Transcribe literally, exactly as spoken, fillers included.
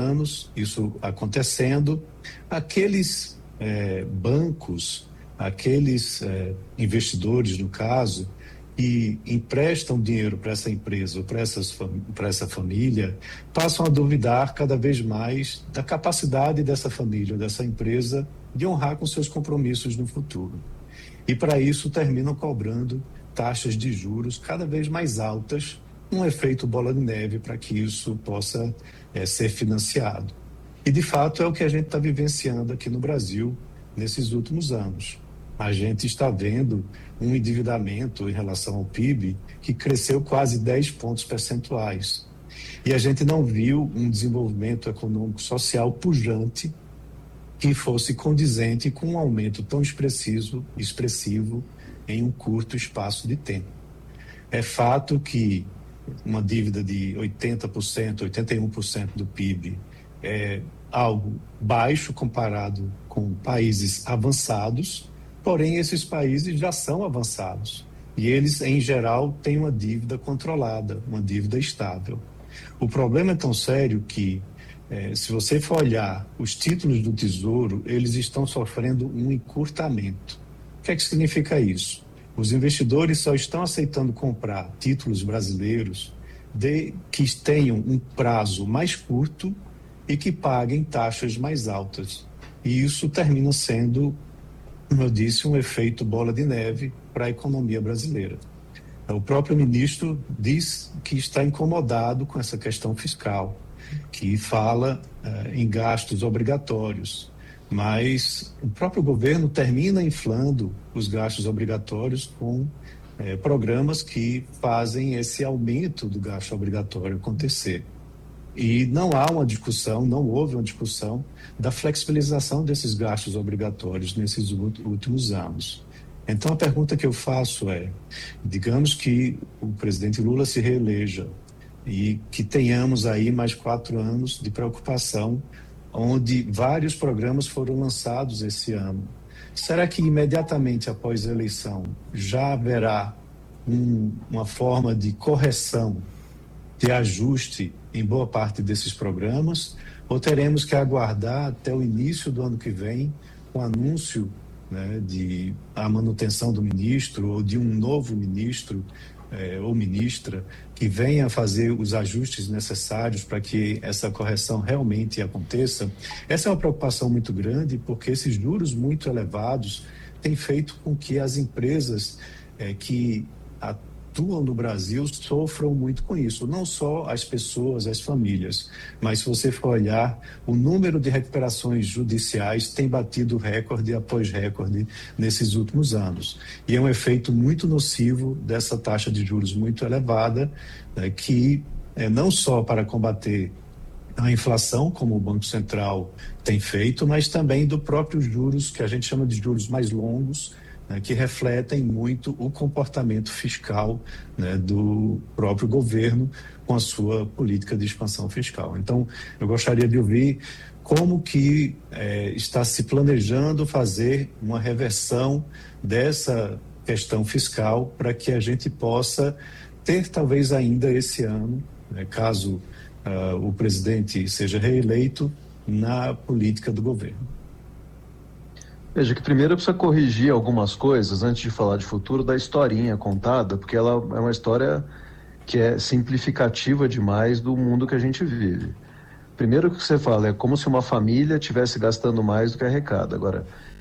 anos, isso acontecendo, aqueles é, bancos, aqueles é, investidores, no caso, que emprestam dinheiro para essa empresa ou para para essa família, passam a duvidar cada vez mais da capacidade dessa família, dessa empresa, de honrar com seus compromissos no futuro. E para isso terminam cobrando taxas de juros cada vez mais altas, um efeito bola de neve para que isso possa é, ser financiado. E de fato é o que a gente está vivenciando aqui no Brasil nesses últimos anos. A gente está vendo um endividamento em relação ao P I B que cresceu quase dez pontos percentuais. E a gente não viu um desenvolvimento econômico social pujante que fosse condizente com um aumento tão expressivo, expressivo em um curto espaço de tempo. É fato que uma dívida de oitenta por cento, oitenta e um por cento do P I B é algo baixo comparado com países avançados, porém esses países já são avançados e eles, em geral, têm uma dívida controlada, uma dívida estável. O problema é tão sério que, eh, se você for olhar os títulos do Tesouro, eles estão sofrendo um encurtamento. O que é que significa isso? Os investidores só estão aceitando comprar títulos brasileiros de, que tenham um prazo mais curto e que paguem taxas mais altas. E isso termina sendo, como eu disse, um efeito bola de neve para a economia brasileira. O próprio ministro diz que está incomodado com essa questão fiscal, que fala uh, em gastos obrigatórios, mas o próprio governo termina inflando os gastos obrigatórios com eh, programas que fazem esse aumento do gasto obrigatório acontecer. E não há uma discussão, não houve uma discussão da flexibilização desses gastos obrigatórios nesses últimos anos. Então, a pergunta que eu faço é, digamos que o presidente Lula se reeleja e que tenhamos aí mais quatro anos de preocupação, onde vários programas foram lançados esse ano. Será que imediatamente após a eleição já haverá um, uma forma de correção, de ajuste em boa parte desses programas, ou teremos que aguardar até o início do ano que vem o anúncio, né, de a manutenção do ministro ou de um novo ministro eh, ou ministra que venha fazer os ajustes necessários para que essa correção realmente aconteça? Essa é uma preocupação muito grande, porque esses juros muito elevados têm feito com que as empresas eh, que atuam no Brasil sofram muito com isso, não só as pessoas, as famílias, mas se você for olhar, o número de recuperações judiciais tem batido recorde após recorde nesses últimos anos. E é um efeito muito nocivo dessa taxa de juros muito elevada, né, que é não só para combater a inflação, como o Banco Central tem feito, mas também do próprio juros, que a gente chama de juros mais longos, né, que refletem muito o comportamento fiscal, né, do próprio governo com a sua política de expansão fiscal. Então, eu gostaria de ouvir como que eh, está se planejando fazer uma reversão dessa questão fiscal para que a gente possa ter, talvez ainda esse ano, né, caso uh, o presidente seja reeleito, na política do governo. Veja que primeiro precisa corrigir algumas coisas antes de falar de futuro da historinha contada, porque ela é uma história que é simplificativa demais do mundo que a gente vive. Primeiro que você fala é como se uma família estivesse gastando mais do que arrecada. Agora,